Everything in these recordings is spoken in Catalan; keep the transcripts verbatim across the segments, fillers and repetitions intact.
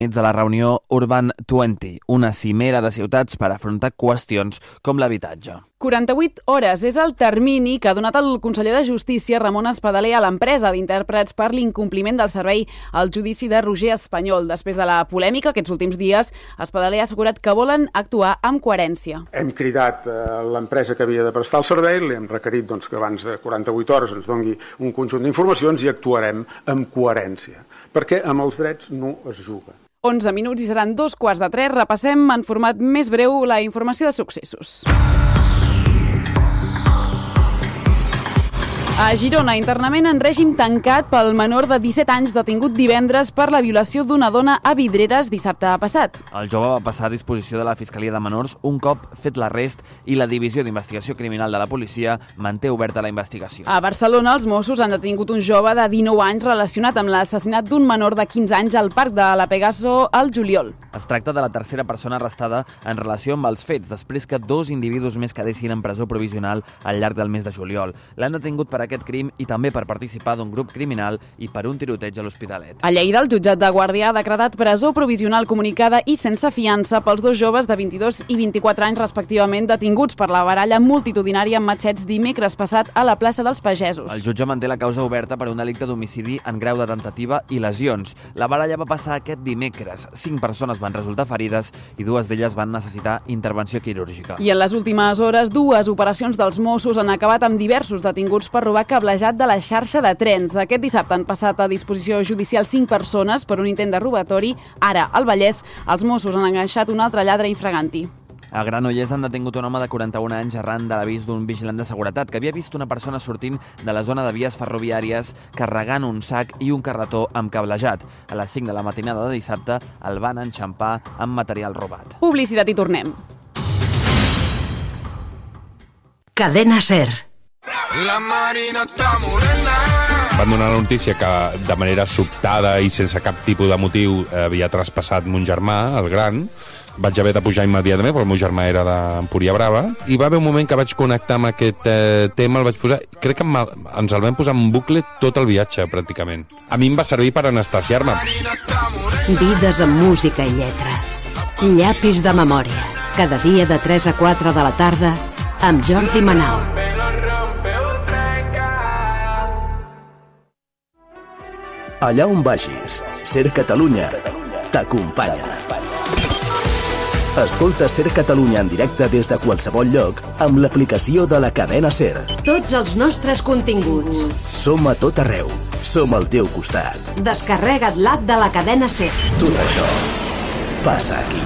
de la reunió Urban vint, una cimera de ciutats per afrontar qüestions com l'habitatge. quaranta-vuit hores és el termini que ha donat el conseller de Justícia, Ramon Espadaler, a l'empresa d'intèrprets per l'incompliment del servei al judici de Roger Espanyol. Després de la polèmica aquests últims dies, Espadaler ha assegurat que volen actuar amb coherència. Hem cridat a l'empresa que havia de prestar el servei, li hem requerit doncs, que abans de quaranta-vuit hores ens doni un conjunt d'informacions i actuarem amb coherència, perquè amb els drets no es juga. onze minuts i seran dos quarts de tres. Repassem en format més breu la informació de successos. A Girona, internament en règim tancat pel menor de disset anys detingut divendres per la violació d'una dona a Vidreres dissabte passat. El jove va passar a disposició de la Fiscalia de Menors un cop fet l'arrest i la Divisió d'Investigació Criminal de la policia manté oberta la investigació. A Barcelona, els Mossos han detingut un jove de dinou anys relacionat amb l'assassinat d'un menor de quinze anys al Parc de la Pegaso al juliol. Es tracta de la tercera persona arrestada en relació amb els fets, després que dos individus més quedessin en presó provisional al llarg del mes de juliol. L'han detingut per aquest crim i també per participar d'un grup criminal i per un tiroteig a l'Hospitalet. A Lleida, el jutjat de Guàrdia ha decretat presó provisional comunicada i sense fiança pels dos joves de vint-i-dos i vint-i-quatre anys respectivament detinguts per la baralla multitudinària amb matxets dimecres passat a la plaça dels Pagesos. El jutge manté la causa oberta per un delicte d'homicidi en grau de tentativa i lesions. La baralla va passar aquest dimecres. Cinc persones van resultar ferides i dues d'elles van necessitar intervenció quirúrgica. I en les últimes hores, dues operacions dels Mossos han acabat amb diversos detinguts per robar cablejat de la xarxa de trens. Aquest dissabte han passat a disposició judicial cinc persones per un intent de robatori. Ara, al Vallès, els Mossos han enganxat un altre lladre infraganti. A Granollers han detingut un home de quaranta-un anys arran de l'avís d'un vigilant de seguretat que havia vist una persona sortint de la zona de vies ferroviàries carregant un sac i un carretó amb cablejat. A les cinc de la matinada de dissabte el van enxampar amb material robat. Publicitat i tornem. Cadena SER. La Marina està morena. Van donar la notícia que de manera sobtada i sense cap tipus de motiu havia traspassat mon germà, el gran. Vaig haver de pujar immediatament, perquè el meu germà era d'Empúria Brava, i va haver un moment que vaig connectar amb aquest eh, tema, el vaig posar, crec que ens el vam posar en bucle tot el viatge, pràcticament. A mi em va servir per anestesiar-me. Vides amb música i lletra. Llapis de memòria. Cada dia de tres a quatre de la tarda amb Jordi Manau. Allà on vagis, SER Catalunya t'acompanya. Escolta SER Catalunya en directe des de qualsevol lloc amb l'aplicació de la cadena SER. Tots els nostres continguts. Som a tot arreu. Som al teu costat. Descarrega't l'app de la cadena SER. Tot això passa aquí.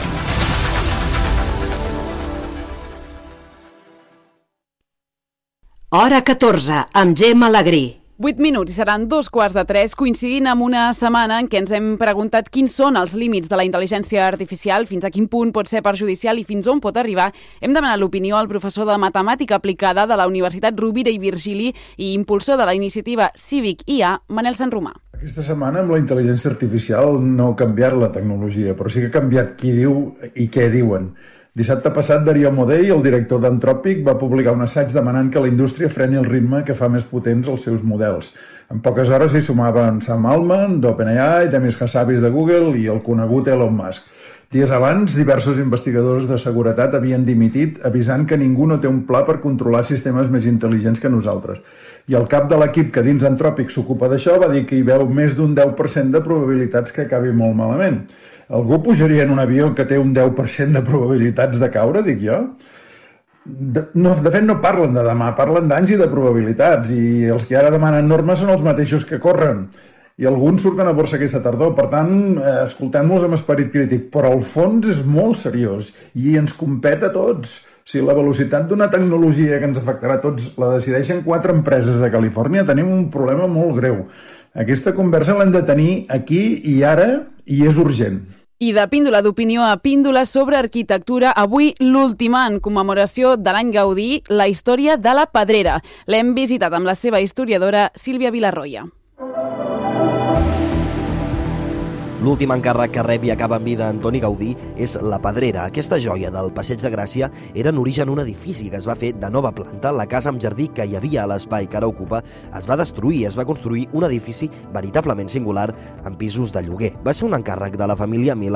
Hora catorze, amb Gemma Alegrí. vuit minuts i seran dos quarts de tres, coincidint amb una setmana en què ens hem preguntat quins són els límits de la intel·ligència artificial, fins a quin punt pot ser perjudicial i fins on pot arribar. Hem demanat l'opinió al professor de Matemàtica Aplicada de la Universitat Rovira i Virgili i impulsor de la iniciativa Cívic I A, Manel Sanromà. Aquesta setmana amb la intel·ligència artificial no ha canviat la tecnologia, però sí que ha canviat qui diu i què diuen. Dissabte passat, Darío Amodei, el director d'Anthropic, va publicar un assaig demanant que la indústria freni el ritme que fa més potents els seus models. En poques hores s'hi sumaven Sam Altman, d'OpenAI, Demis Hassabis de Google i el conegut Elon Musk. Dies abans, diversos investigadors de seguretat havien dimitit avisant que ningú no té un pla per controlar sistemes més intel·ligents que nosaltres. I el cap de l'equip que dins Anthropic s'ocupa d'això va dir que hi veu més d'un deu per cent de probabilitats que acabi molt malament. Algú pujaria en un avió que té un deu per cent de probabilitats de caure, dic jo? De, no, de fet, no parlen de demà, parlen d'anys i de probabilitats, i els que ara demanen normes són els mateixos que corren. I alguns surten a borsa aquesta tardor, per tant, eh, escoltem-los amb esperit crític, però el fons és molt seriós i ens compet a tots. Si la velocitat d'una tecnologia que ens afectarà a tots la decideixen quatre empreses de Califòrnia, tenim un problema molt greu. Aquesta conversa l'hem de tenir aquí i ara, i és urgent. I de píndola d'opinió a píndola sobre arquitectura, avui l'última en commemoració de l'any Gaudí, la història de la Pedrera. L'hem visitat amb la seva historiadora Sílvia Vilarroya. L'últim encàrrec que rep i acaba en vida Antoni Gaudí és la Pedrera. Aquesta joia del Passeig de Gràcia era en origen un edifici que es va fer de nova planta. La casa amb jardí que hi havia a l'espai que ara ocupa es va destruir i es va construir un edifici veritablement singular amb pisos de lloguer. Va ser un encàrrec de la família Milà